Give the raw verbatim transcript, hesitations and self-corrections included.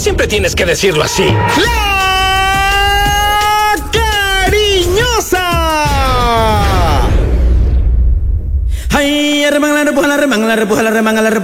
siempre tienes que decirlo así? ¡La cariñosa! Ay, remanga la repuja, la remanga la repuja, la remanga la repuja.